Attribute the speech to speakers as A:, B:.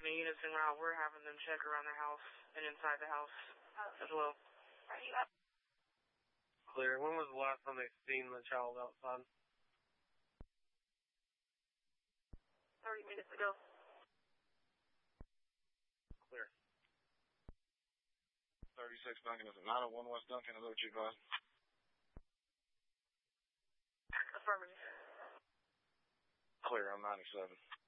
A: The units en route, we're having them check around the house and inside the house as well.
B: Are you up?
C: Clear. When was the last time they seen the child outside?
B: 30 minutes ago.
C: Clear.
D: 36 Duncan is 901 West Duncan. Is that what you advised?
B: Affirmative.
D: Clear. I'm 97.